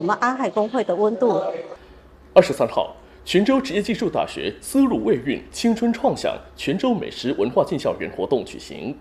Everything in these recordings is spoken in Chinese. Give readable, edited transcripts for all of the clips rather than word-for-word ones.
我们安海工会的温度。 23号，泉州职业技术大学丝路味韵青春创想泉州美食文化进校园活动举行。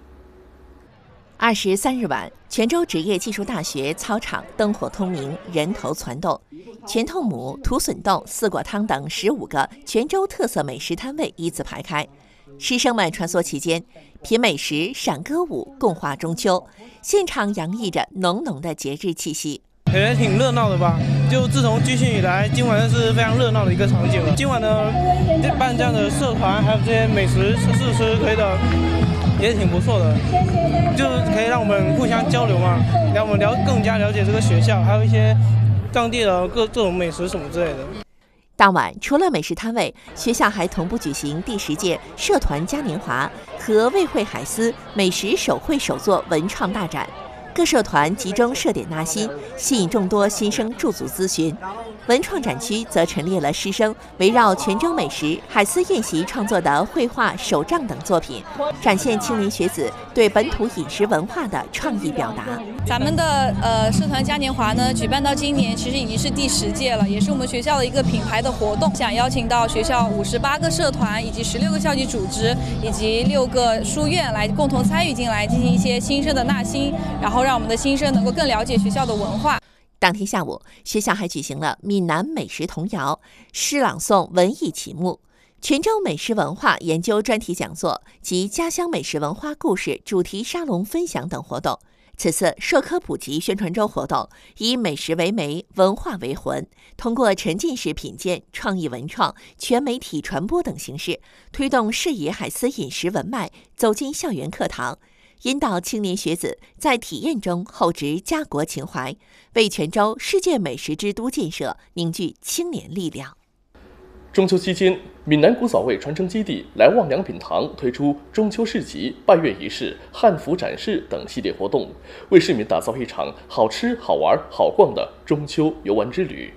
23日晚，泉州职业技术大学操场灯火通明，人头攒动，全透母、土笋冻、四果汤等15个泉州特色美食摊位依次排开。师生们穿梭其间，品美食、赏歌舞，共话中秋，现场洋溢着浓浓的节日气息。 感觉挺热闹的吧？就自从军训以来，今晚是非常热闹的一个场景。今晚呢，办这样的社团，还有这些美食试吃推的，也挺不错的，就是可以让我们互相交流嘛，让我们更加了解这个学校，还有一些当地的各种美食什么之类的。 当晚，除了美食摊位，学校还同步举行第10届社团嘉年华和味会海丝美食手绘手作文创大展。各社团集中设点纳新，吸引众多新生驻足咨询。文创展区则陈列了师生围绕泉州美食、海丝宴席创作的绘画、手账等作品，展现青年学子对本土饮食文化的创意表达。 咱们的社团嘉年华呢，举办到今年其实已经是第10届了，也是我们学校的一个品牌的活动。想邀请到学校58个社团，以及16个校级组织，以及6个书院来共同参与进来，进行一些新生的纳新，然后让我们的新生能够更了解学校的文化。 当天下午，学校还举行了闽南美食童谣、诗朗诵文艺启幕、泉州美食文化研究专题讲座及家乡美食文化故事主题沙龙分享等活动。此次社科普及宣传周活动以美食为媒，文化为魂，通过沉浸式品鉴、创意文创、全媒体传播等形式，推动视野海丝饮食文脉走进校园课堂，引导青年学子在体验中厚植家国情怀，为泉州世界美食之都建设凝聚青年力量。 中秋期间，闽南古早味传承基地来旺良品堂推出中秋市集、拜月仪式、汉服展示等系列活动，为市民打造一场好吃、好玩、好逛的中秋游玩之旅。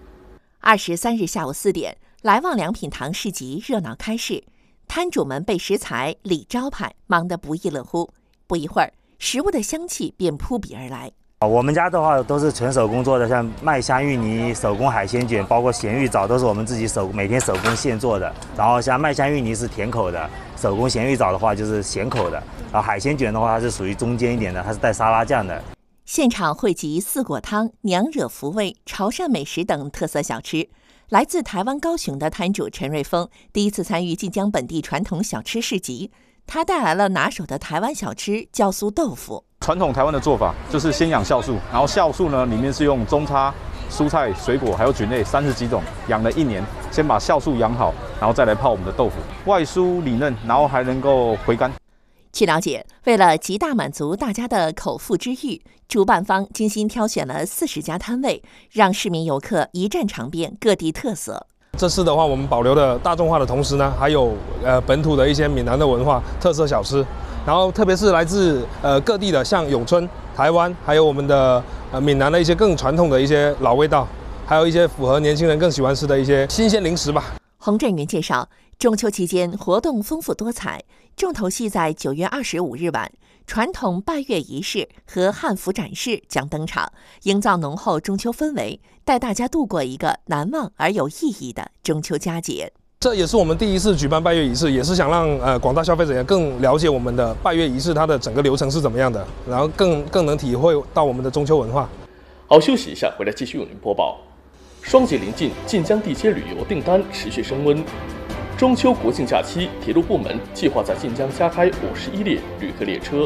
23日下午4点，来旺良品堂市集热闹开市，摊主们备食材、理招牌，忙得不亦乐乎。不一会儿，食物的香气便扑鼻而来。 我们家的话都是纯手工做的，像麦香芋泥、手工海鲜卷，包括咸芋枣都是我们自己每天手工现做的。然后像麦香芋泥是甜口的，手工咸芋枣的话就是咸口的。然后海鲜卷的话，它是属于中间一点的，它是带沙拉酱的。 现场汇集四果汤、娘惹福味、潮汕美食等特色小吃。来自台湾高雄的摊主陈瑞峰第一次参与晋江本地传统小吃市集，他带来了拿手的台湾小吃酵素豆腐。 传统台湾的做法就是先养酵素，然后酵素呢里面是用中差、蔬菜、水果还有菌类30几种，养了1年，先把酵素养好，然后再来泡我们的豆腐，外酥里嫩，然后还能够回甘。 据了解，为了极大满足大家的口腹之欲，主办方精心挑选了40家摊位，让市民游客一站尝遍各地特色。 这次的话，我们保留了大众化的同时呢，还有本土的一些闽南的文化特色小吃，然后特别是来自各地的，像永春、台湾，还有我们的闽南的一些更传统的一些老味道，还有一些符合年轻人更喜欢吃的一些新鲜零食吧。 洪振云介绍，中秋期间活动丰富多彩，重头戏在9月25日晚，传统拜月仪式和汉服展示将登场，营造浓厚中秋氛围，带大家度过一个难忘而有意义的中秋佳节。 这也是我们第一次举办拜月仪式，也是想让广大消费者也更了解我们的拜月仪式它的整个流程是怎么样的，然后更能体会到我们的中秋文化。 好，休息一下，回来继续为您播报。双节临近，晋江地接旅游订单持续升温。中秋国庆假期，铁路部门计划在晋江加开51列旅客列车。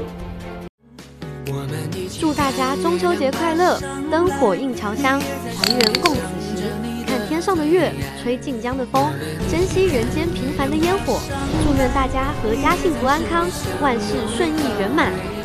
祝大家中秋节快乐，灯火映侨乡，团圆共此时。看天上的月，吹晋江的风，珍惜人间平凡的烟火。祝愿大家阖家幸福安康，万事顺意圆满。